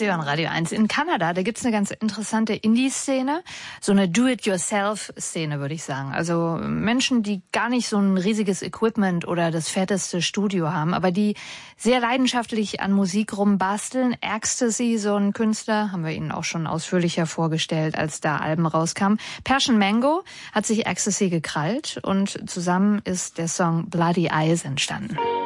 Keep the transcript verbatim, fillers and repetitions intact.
Sie hören Radio eins. In Kanada, da gibt's eine ganz interessante Indie-Szene, so eine Do-it-yourself-Szene, würde ich sagen. Also Menschen, die gar nicht so ein riesiges Equipment oder das fetteste Studio haben, aber die sehr leidenschaftlich an Musik rumbasteln. Ecstasy, so ein Künstler, haben wir Ihnen auch schon ausführlicher vorgestellt, als da Alben rauskamen. Persian Mango hat sich Ecstasy gekrallt und zusammen ist der Song Bloody Eyes entstanden.